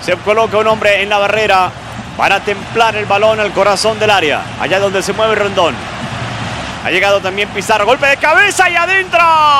Se coloca un hombre en la barrera para templar el balón al corazón del área, allá donde se mueve Rondón. Ha llegado también Pizarro, golpe de cabeza y adentro.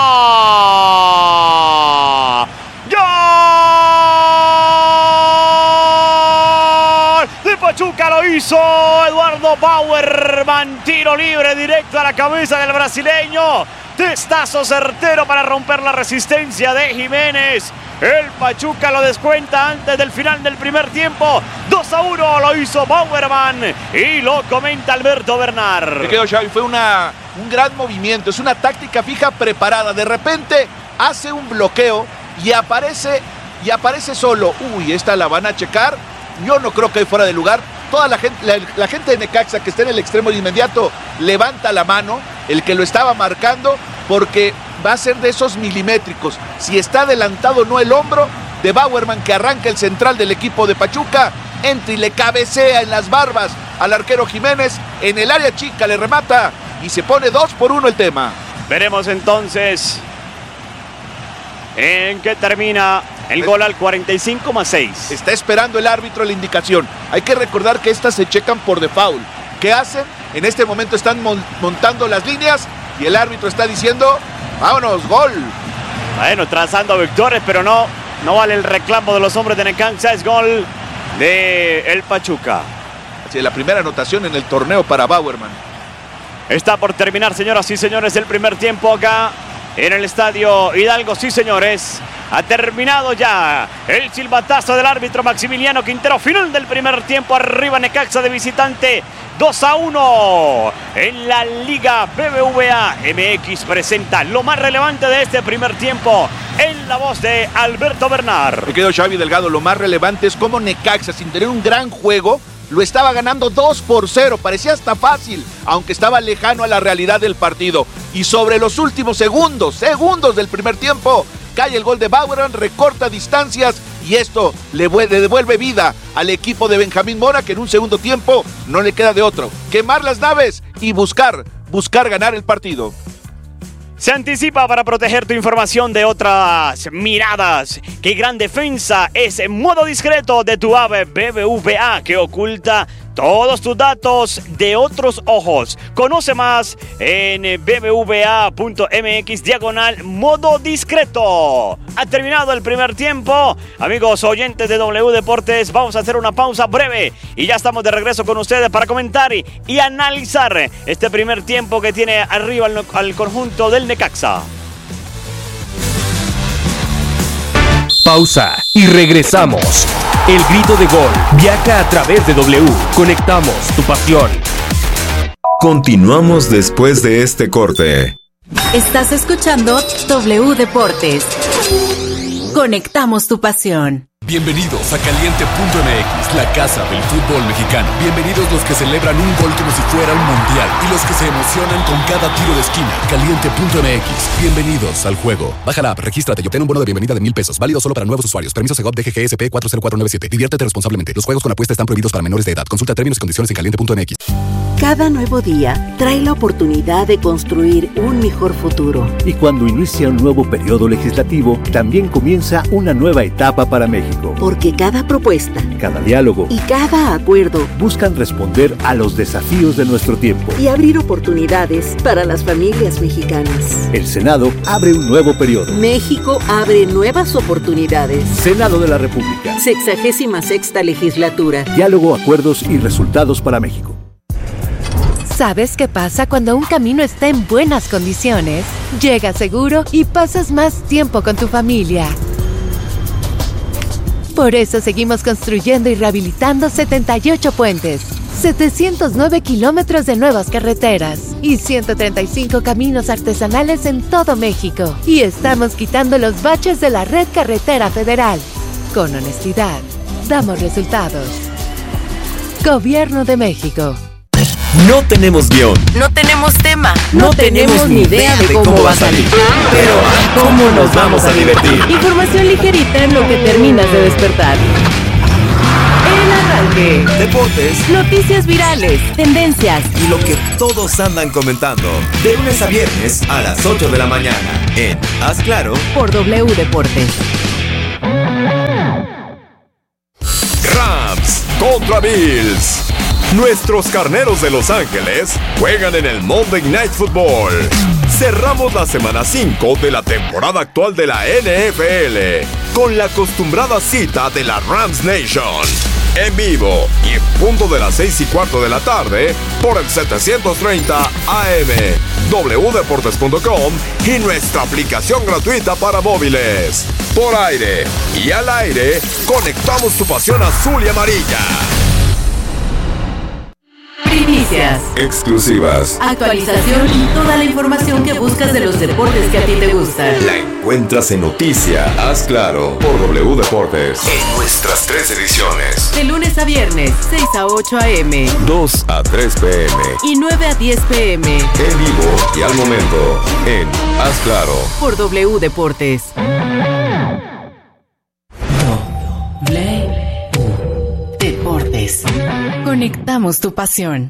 ¡Gol! De Pachuca lo hizo Eduardo Bauerman, tiro libre directo a la cabeza del brasileño. Testazo certero para romper la resistencia de Jiménez. El Pachuca lo descuenta antes del final del primer tiempo. 2-1 lo hizo Bauerman y lo comenta Alberto Bernard. Me quedo, Xavi, fue un gran movimiento, es una táctica fija preparada. De repente hace un bloqueo y aparece solo. Uy, esta la van a checar. Yo no creo que hay fuera de lugar. Toda la gente de Necaxa que está en el extremo de inmediato levanta la mano, el que lo estaba marcando, porque va a ser de esos milimétricos. Si está adelantado no el hombro de Bauerman, que arranca el central del equipo de Pachuca, entra y le cabecea en las barbas al arquero Jiménez, en el área chica le remata y se pone 2-1 el tema. Veremos entonces en qué termina el gol al 45+6. Está esperando el árbitro la indicación. Hay que recordar que estas se checan por default. ¿Qué hacen? En este momento están montando las líneas y el árbitro está diciendo: vámonos, gol. Bueno, trazando vectores, pero no vale el reclamo de los hombres de Necaxa. Es gol de el Pachuca. Así es, la primera anotación en el torneo para Bauerman. Está por terminar, señoras y señores, el primer tiempo acá en el Estadio Hidalgo. Sí, señores, ha terminado ya el silbatazo del árbitro Maximiliano Quintero. Final del primer tiempo, arriba Necaxa de visitante, 2-1 en la Liga BBVA. MX presenta lo más relevante de este primer tiempo en la voz de Alberto Bernard. Me quedo, Xavi Delgado, lo más relevante es cómo Necaxa, sin tener un gran juego, lo estaba ganando 2-0, parecía hasta fácil, aunque estaba lejano a la realidad del partido. Y sobre los últimos segundos del primer tiempo, cae el gol de Bauerman, recorta distancias y esto le devuelve vida al equipo de Benjamín Mora, que en un segundo tiempo no le queda de otro: quemar las naves y buscar ganar el partido. Se anticipa para proteger tu información de otras miradas. Qué gran defensa es en modo discreto de tu ave BBVA, que oculta todos tus datos de otros ojos. Conoce más en bbva.mx/modo discreto. Ha terminado el primer tiempo. Amigos oyentes de W Deportes, vamos a hacer una pausa breve y ya estamos de regreso con ustedes para comentar y analizar este primer tiempo que tiene arriba al conjunto del Necaxa. Pausa y regresamos. El grito de gol viaja a través de W. Conectamos tu pasión. Continuamos después de este corte. Estás escuchando W Deportes. Conectamos tu pasión. Bienvenidos a Caliente.mx, la casa del fútbol mexicano. Bienvenidos los que celebran un gol como si fuera un mundial y los que se emocionan con cada tiro de esquina. Caliente.mx, bienvenidos al juego. Baja la app, regístrate y obtén un bono de bienvenida de $1,000. Válido solo para nuevos usuarios. Permiso Segov DGGSP 40497. Diviértete responsablemente. Los juegos con apuesta están prohibidos para menores de edad. Consulta términos y condiciones en Caliente.mx. Cada nuevo día trae la oportunidad de construir un mejor futuro. Y cuando inicia un nuevo periodo legislativo, también comienza una nueva etapa para México. Porque cada propuesta, cada diálogo y cada acuerdo buscan responder a los desafíos de nuestro tiempo y abrir oportunidades para las familias mexicanas. El Senado abre un nuevo periodo. México abre nuevas oportunidades. Senado de la República. 66ª legislatura. Diálogo, acuerdos y resultados para México. ¿Sabes qué pasa cuando un camino está en buenas condiciones? Llegas seguro y pasas más tiempo con tu familia. Por eso seguimos construyendo y rehabilitando 78 puentes, 709 kilómetros de nuevas carreteras y 135 caminos artesanales en todo México. Y estamos quitando los baches de la red carretera federal. Con honestidad, damos resultados. Gobierno de México. No tenemos guión. No tenemos tema. No tenemos ni idea de cómo va a salir. Pero ¿cómo nos vamos a divertir? Información ligerita en lo que terminas de despertar. El arranque. Deportes. Noticias virales. Tendencias. Y lo que todos andan comentando. De lunes a viernes a las 8 de la mañana. En Haz Claro. Por W Deportes. contra Bills. Nuestros carneros de Los Ángeles juegan en el Monday Night Football. Cerramos la semana 5 de la temporada actual de la NFL con la acostumbrada cita de la Rams Nation. En vivo y en punto de las 6:15 de la tarde por el 730 AM, wdeportes.com y nuestra aplicación gratuita para móviles. Por aire y al aire, conectamos tu pasión azul y amarilla. Primicias, Exclusivas. actualización y toda la información que buscas de los deportes que a ti te gustan. La encuentras en Noticia, Haz Claro, por W Deportes. En nuestras 3 ediciones. De lunes a viernes, 6 a 8 a.m. 2 a 3 p.m. y 9 a 10 p.m. En vivo y al momento, en Haz Claro. por W Deportes. Deportes. Conectamos tu pasión.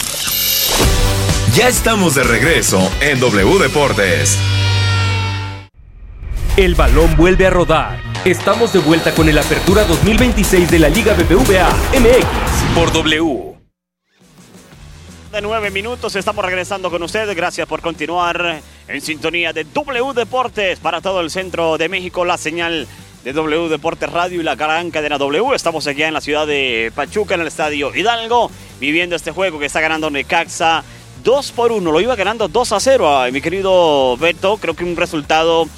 Ya estamos de regreso en W Deportes. El balón vuelve a rodar. Estamos de vuelta con el Apertura 2026 de la Liga BBVA MX por W. De 9 minutos, estamos regresando con ustedes. Gracias por continuar en sintonía de W Deportes para todo el centro de México. La señal de W Deportes Radio y la gran cadena W. Estamos aquí en la ciudad de Pachuca, en el estadio Hidalgo, viviendo este juego que está ganando Necaxa 2-1. Lo iba ganando 2-0, mi querido Beto. Creo que un resultado,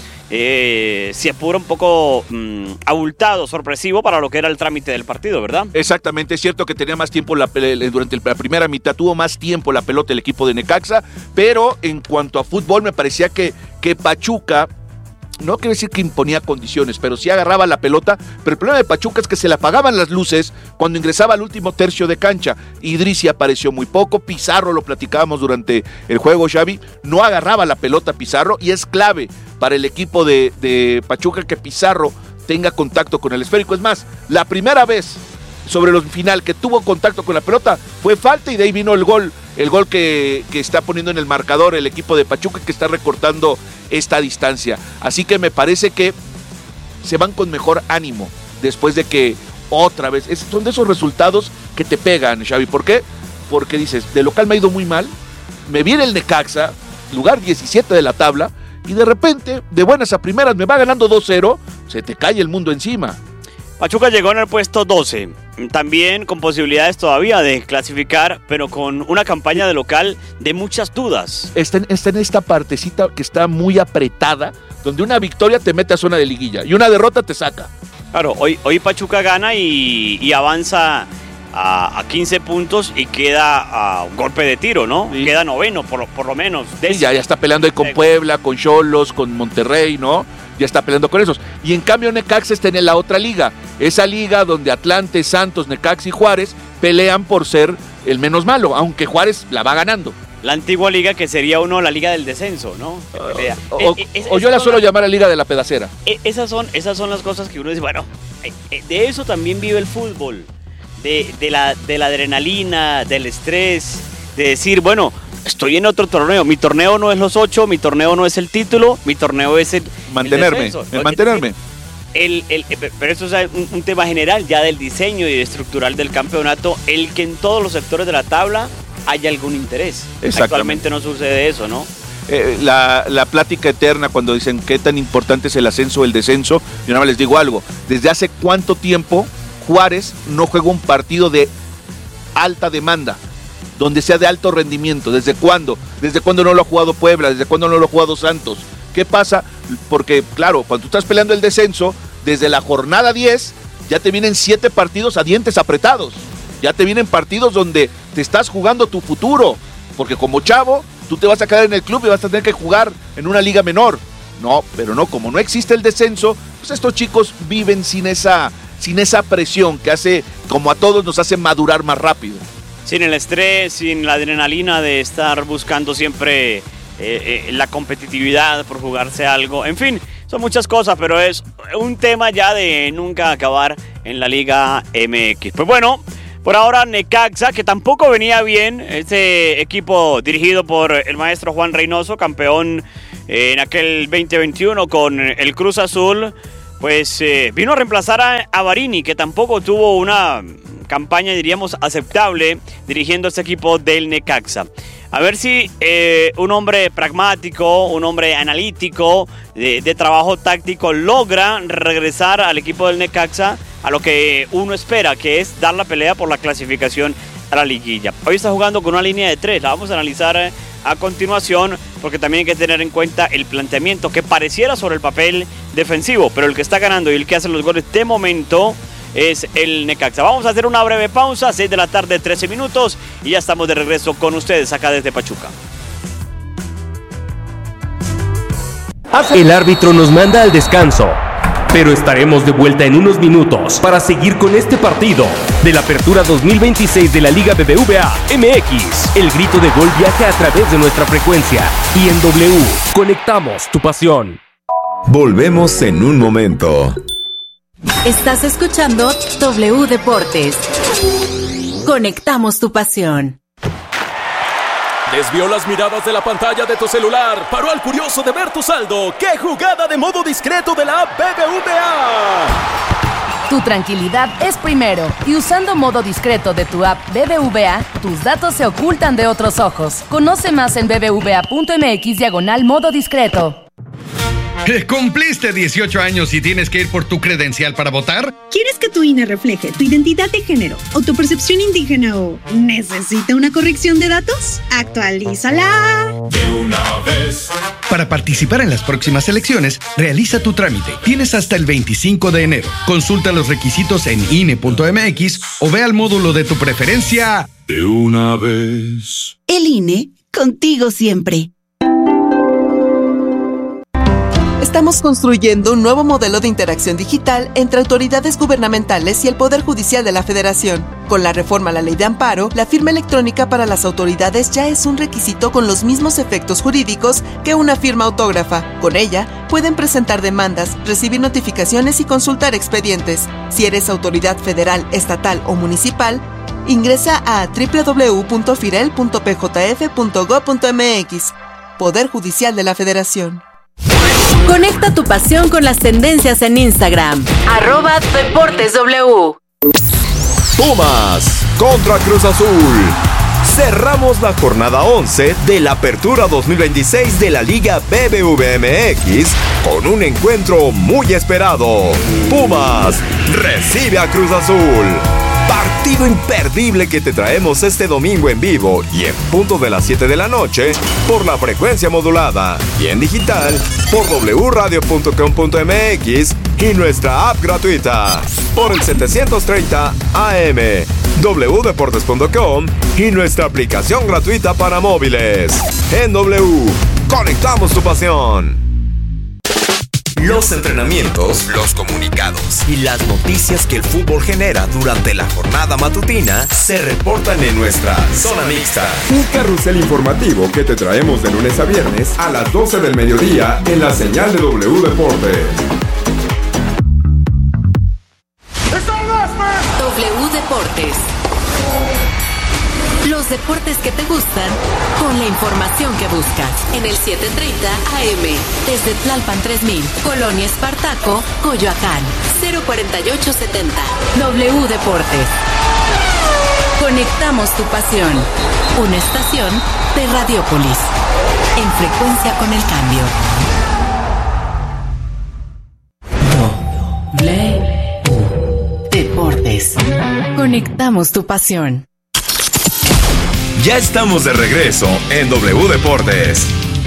si apura, un poco abultado, sorpresivo para lo que era el trámite del partido, ¿verdad? Exactamente, es cierto que tenía más tiempo durante la primera mitad, tuvo más tiempo la pelota el equipo de Necaxa, pero en cuanto a fútbol me parecía que Pachuca, no quiero decir que imponía condiciones, pero sí agarraba la pelota, pero el problema de Pachuca es que se le apagaban las luces cuando ingresaba al último tercio de cancha. Idrissi apareció muy poco, Pizarro, lo platicábamos durante el juego, Xavi, no agarraba la pelota Pizarro, y es clave para el equipo de Pachuca que Pizarro tenga contacto con el esférico. Es más, la primera vez sobre el final que tuvo contacto con la pelota fue falta, y de ahí vino el gol que está poniendo en el marcador el equipo de Pachuca, que está recortando esta distancia. Así que me parece que se van con mejor ánimo después de que otra vez, son de esos resultados que te pegan, Xavi. ¿Por qué? Porque dices, de local me ha ido muy mal, me viene el Necaxa, lugar 17 de la tabla, y de repente, de buenas a primeras, me va ganando 2-0, se te cae el mundo encima. Pachuca llegó en el puesto 12, también con posibilidades todavía de clasificar, pero con una campaña de local de muchas dudas. Está en esta partecita que está muy apretada, donde una victoria te mete a zona de liguilla y una derrota te saca. Claro, hoy Pachuca gana y avanza a 15 puntos y queda a un golpe de tiro, ¿no? Sí. Queda noveno, por lo menos. Sí, ya está peleando ahí con Puebla, con Xolos, con Monterrey, ¿no? Ya está peleando con esos. Y en cambio Necaxa está en la otra liga. Esa liga donde Atlante, Santos, Necaxa y Juárez pelean por ser el menos malo, aunque Juárez la va ganando. La antigua liga que sería la liga del descenso, ¿no? O yo la suelo llamar la liga de la pedacera. Esas son las cosas que uno dice, bueno, de eso también vive el fútbol. De la adrenalina, del estrés, de decir, bueno, estoy en otro torneo. Mi torneo no es los 8, mi torneo no es el título, mi torneo es el mantenerme. Pero eso es un tema general ya del diseño y estructural del campeonato, el que en todos los sectores de la tabla haya algún interés. Actualmente no sucede eso, ¿no? La plática eterna cuando dicen qué tan importante es el ascenso o el descenso, yo nada más les digo algo, ¿desde hace cuánto tiempo Juárez no juega un partido de alta demanda, donde sea de alto rendimiento? ¿Desde cuándo? ¿Desde cuándo no lo ha jugado Puebla? ¿Desde cuándo no lo ha jugado Santos? ¿Qué pasa? Porque, claro, cuando tú estás peleando el descenso, desde la jornada 10, ya te vienen 7 partidos a dientes apretados. Ya te vienen partidos donde te estás jugando tu futuro. Porque como chavo, tú te vas a quedar en el club y vas a tener que jugar en una liga menor. No, pero no, como no existe el descenso, pues estos chicos viven sin esa presión que hace, como a todos nos hace madurar más rápido. Sin el estrés, sin la adrenalina de estar buscando siempre la competitividad por jugarse algo. En fin, son muchas cosas, pero es un tema ya de nunca acabar en la Liga MX. Pues bueno, por ahora Necaxa, que tampoco venía bien, este equipo dirigido por el maestro Juan Reynoso, campeón en aquel 2021 con el Cruz Azul, pues vino a reemplazar a Varini, que tampoco tuvo una campaña, diríamos, aceptable dirigiendo este equipo del Necaxa. A ver si un hombre pragmático, un hombre analítico, de trabajo táctico, logra regresar al equipo del Necaxa a lo que uno espera, que es dar la pelea por la clasificación a la liguilla. Hoy está jugando con una línea de 3, la vamos a analizar a continuación, porque también hay que tener en cuenta el planteamiento que pareciera sobre el papel defensivo, pero el que está ganando y el que hace los goles de momento es el Necaxa. Vamos a hacer una breve pausa, 6 de la tarde, 13 minutos, y ya estamos de regreso con ustedes acá desde Pachuca. El árbitro nos manda al descanso, pero estaremos de vuelta en unos minutos para seguir con este partido de la Apertura 2026 de la Liga BBVA MX. El grito de gol viaja a través de nuestra frecuencia y en W conectamos tu pasión. Volvemos en un momento. Estás escuchando W Deportes. Conectamos tu pasión. Desvió las miradas de la pantalla de tu celular. Paró al curioso de ver tu saldo. ¡Qué jugada de modo discreto de la app BBVA! Tu tranquilidad es primero. Y usando modo discreto de tu app BBVA, tus datos se ocultan de otros ojos. Conoce más en bbva.mx/modo discreto. ¿Cumpliste 18 años y tienes que ir por tu credencial para votar? ¿Quieres que tu INE refleje tu identidad de género, autopercepción indígena o necesita una corrección de datos? ¡Actualízala! De una vez. Para participar en las próximas elecciones, realiza tu trámite. Tienes hasta el 25 de enero. Consulta los requisitos en INE.mx o ve al módulo de tu preferencia. De una vez. El INE, contigo siempre. Estamos construyendo un nuevo modelo de interacción digital entre autoridades gubernamentales y el Poder Judicial de la Federación. Con la reforma a la Ley de Amparo, la firma electrónica para las autoridades ya es un requisito con los mismos efectos jurídicos que una firma autógrafa. Con ella, pueden presentar demandas, recibir notificaciones y consultar expedientes. Si eres autoridad federal, estatal o municipal, ingresa a www.firel.pjf.gov.mx. Poder Judicial de la Federación. Conecta tu pasión con las tendencias en Instagram. @DeportesW. Pumas contra Cruz Azul. Cerramos la jornada 11 de la Apertura 2026 de la Liga BBVA MX con un encuentro muy esperado. Pumas recibe a Cruz Azul. Partido imperdible que te traemos este domingo en vivo y en punto de las 7 de la noche por la frecuencia modulada y en digital por wradio.com.mx y nuestra app gratuita por el 730 AM, wdeportes.com y nuestra aplicación gratuita para móviles. En W, conectamos tu pasión. Los entrenamientos, los comunicados y las noticias que el fútbol genera durante la jornada matutina se reportan en nuestra Zona Mixta. Un carrusel informativo que te traemos de lunes a viernes a las 12 del mediodía en la señal de W Deportes. W Deportes. Los deportes que te gustan con la información que buscas. En el 730 AM, desde Tlalpan 3000, Colonia Espartaco, Coyoacán, 04870. W Deportes. Conectamos tu pasión. Una estación de Radiópolis. En frecuencia con el cambio. W Deportes. Conectamos tu pasión. Ya estamos de regreso en W Deportes.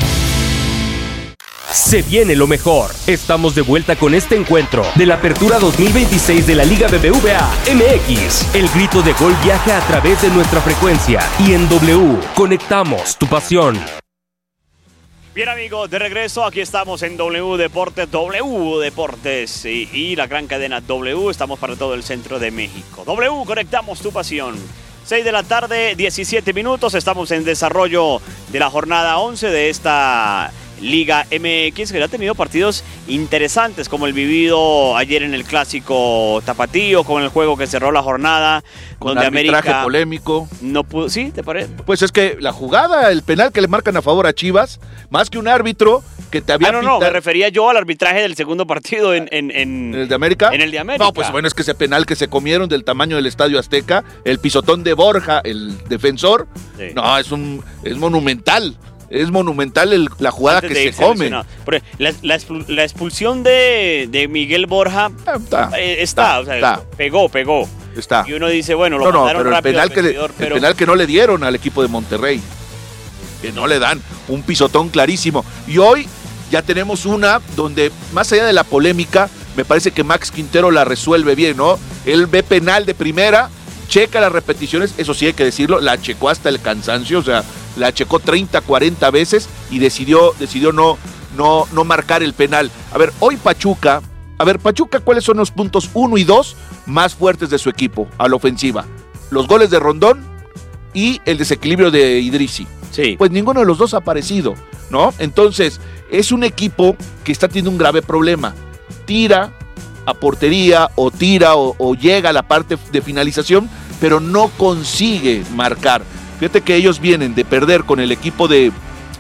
Se viene lo mejor. Estamos de vuelta con este encuentro de la Apertura 2026 de la Liga BBVA MX. El grito de gol viaja a través de nuestra frecuencia y en W conectamos tu pasión. Bien amigos, de regreso, aquí estamos en W Deportes y la gran cadena W. Estamos para todo el centro de México. W, conectamos tu pasión. 6 de la tarde, 17 minutos, estamos en desarrollo de la jornada 11 de esta Liga MX, que ha tenido partidos interesantes, como el vivido ayer en el clásico tapatío, con el juego que cerró la jornada, con donde arbitraje América polémico. No pudo, ¿sí? ¿Te parece? Pues es que la jugada, el penal que le marcan a favor a Chivas, más que un árbitro que te había no, me refería yo al arbitraje del segundo partido en el de América. En el de América. No, pues bueno, es que ese penal que se comieron del tamaño del Estadio Azteca, el pisotón de Borja, el defensor, sí. No, es monumental. Es monumental la jugada que se come. La expulsión de Miguel Borja está. Pegó. Está. Y uno dice, bueno, lo mandaron pero rápido. El penal que no le dieron al equipo de Monterrey. Que no le dan un pisotón clarísimo. Y hoy ya tenemos una donde, más allá de la polémica, me parece que Max Quintero la resuelve bien, ¿no? Él ve penal de primera, checa las repeticiones, eso sí hay que decirlo, la checó hasta el cansancio, o sea, la checó 30, 40 veces y decidió no marcar el penal. A ver, hoy Pachuca, ¿cuáles son los puntos 1 y 2 más fuertes de su equipo a la ofensiva? Los goles de Rondón y el desequilibrio de Idrissi. Sí. Pues ninguno de los dos ha aparecido, ¿no? Entonces, es un equipo que está teniendo un grave problema. Tira a portería o tira o llega a la parte de finalización, pero no consigue marcar. Fíjate que ellos vienen de perder con el equipo vienen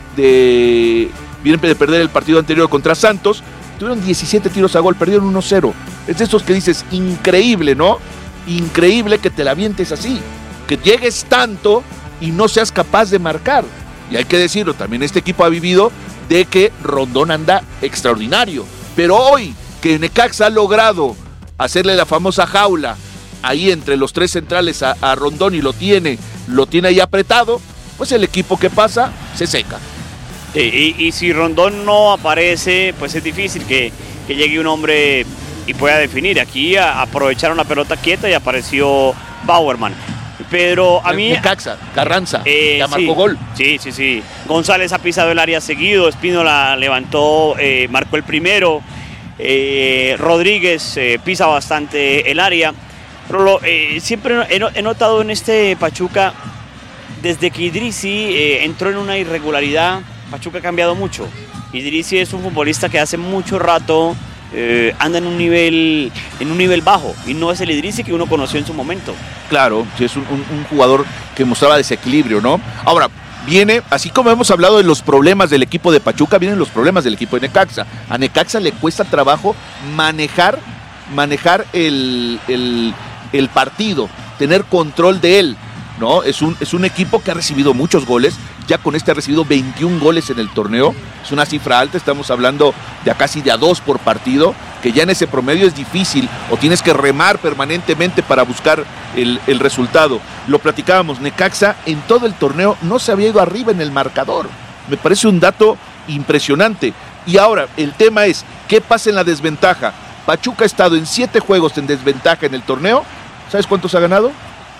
de perder el partido anterior contra Santos, tuvieron 17 tiros a gol, perdieron 1-0. Es de esos que dices, increíble, ¿no? Increíble que te la avientes así, que llegues tanto y no seas capaz de marcar. Y hay que decirlo, también este equipo ha vivido de que Rondón anda extraordinario. Pero hoy, que Necaxa ha logrado hacerle la famosa jaula ahí entre los tres centrales a Rondón y lo tiene ahí apretado, pues el equipo que pasa se seca. Y si Rondón no aparece, pues es difícil que llegue un hombre y pueda definir. Aquí aprovecharon la pelota quieta y apareció Bauerman. Pero a mí... Necaxa, Carranza, ya marcó gol. Sí. González ha pisado el área seguido, Espínola levantó, marcó el primero. Rodríguez pisa bastante el área. Pero siempre he notado en este Pachuca, desde que Idrissi entró en una irregularidad, Pachuca ha cambiado mucho. Idrissi es un futbolista que hace mucho rato anda en un nivel bajo y no es el Idrissi que uno conoció en su momento. Claro, sí, es un jugador que mostraba desequilibrio, ¿no? Ahora, viene, así como hemos hablado de los problemas del equipo de Pachuca, vienen los problemas del equipo de Necaxa. A Necaxa le cuesta trabajo manejar el partido, tener control de él, ¿no? Es un equipo que ha recibido muchos goles, ya con ha recibido 21 goles en el torneo, es una cifra alta, estamos hablando de casi de a 2 por partido, que ya en ese promedio es difícil, o tienes que remar permanentemente para buscar el resultado. Lo platicábamos, Necaxa en todo el torneo no se había ido arriba en el marcador, me parece un dato impresionante. Y ahora, el tema es, ¿qué pasa en la desventaja? Pachuca ha estado en 7 juegos en desventaja en el torneo, ¿sabes cuántos ha ganado?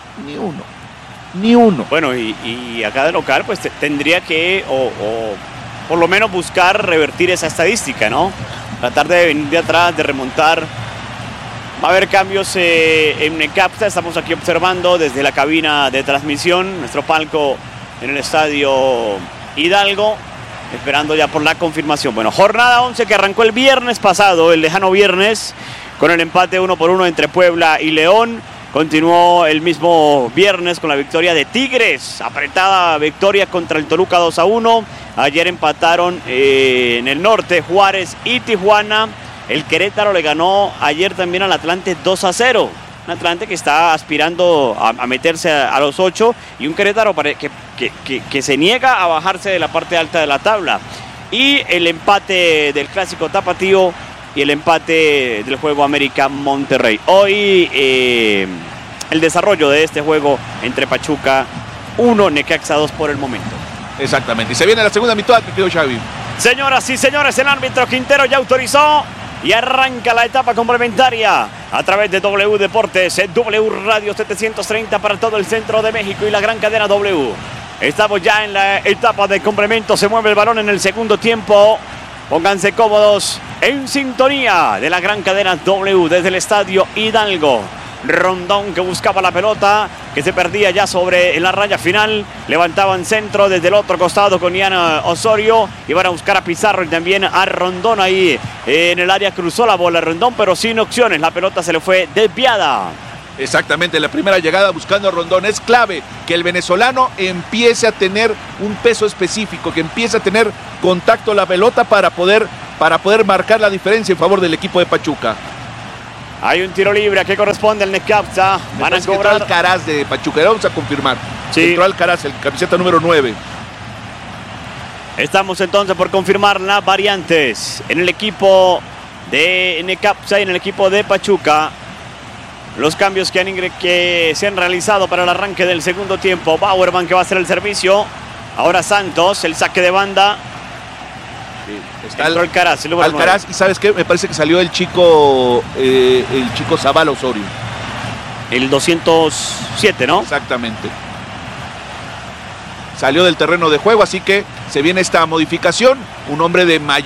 Ni uno. Bueno, y acá de local, pues tendría que, o por lo menos buscar revertir esa estadística, ¿no? Tratar de venir de atrás, de remontar. Va a haber cambios en Necaxa, estamos aquí observando desde la cabina de transmisión, nuestro palco en el estadio Hidalgo, esperando ya por la confirmación. Bueno, jornada 11 que arrancó el viernes pasado, el lejano viernes, con el empate 1-1 entre Puebla y León. Continuó el mismo viernes con la victoria de Tigres, apretada victoria contra el Toluca 2-1. Ayer empataron en el norte Juárez y Tijuana. El Querétaro le ganó ayer también al Atlante 2-0. Un Atlante que está aspirando a meterse a los 8 y un Querétaro que se niega a bajarse de la parte alta de la tabla. Y el empate del clásico tapatío y el empate del juego América-Monterrey. Hoy el desarrollo de este juego entre Pachuca 1, Necaxa 2 por el momento. Exactamente, y se viene la segunda mitad, querido Xavi. Señoras y señores, el árbitro Quintero ya autorizó y arranca la etapa complementaria a través de W Deportes, W Radio 730 para todo el centro de México y la gran cadena W. Estamos ya en la etapa de complemento, se mueve el balón en el segundo tiempo. Pónganse cómodos en sintonía de la gran cadena W desde el estadio Hidalgo. Rondón que buscaba la pelota, que se perdía ya en la raya final. Levantaban centro desde el otro costado con Ian Osorio. Iban a buscar a Pizarro y también a Rondón ahí en el área. Cruzó la bola Rondón, pero sin opciones. La pelota se le fue desviada. Exactamente, la primera llegada buscando a Rondón. Es clave que el venezolano empiece a tener un peso específico, que empiece a tener contacto la pelota para poder marcar la diferencia en favor del equipo de Pachuca. Hay un tiro libre que corresponde al Necaxa. Van a cobrar. Entró Alcaraz de Pachuca, vamos a confirmar. Sí. Entró Alcaraz, el camiseta número 9. Estamos entonces por confirmar las variantes en el equipo de Necaxa y en el equipo de Pachuca. Los cambios que se han realizado para el arranque del segundo tiempo. Bauerman que va a hacer el servicio. Ahora Santos, el saque de banda. Está Alcaraz, y ¿sabes qué? Me parece que salió el chico Zavala Osorio. El 207, ¿no? Exactamente. Salió del terreno de juego, así que se viene esta modificación. Un hombre de mayor